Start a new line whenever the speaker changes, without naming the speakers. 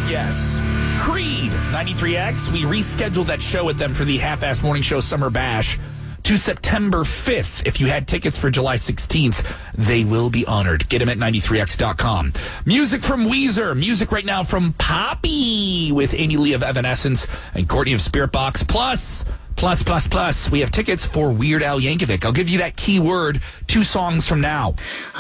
Yes. Creed, 93X. We rescheduled that show with them for the Half-Ass Morning Show Summer Bash to September 5th. If you had tickets for July 16th, they will be honored. Get them at 93x.com. Music from Weezer. Music right now from Poppy with Amy Lee of Evanescence and Courtney of Spirit Box. Plus, we have tickets for Weird Al Yankovic. I'll give you that key word 2 songs from now.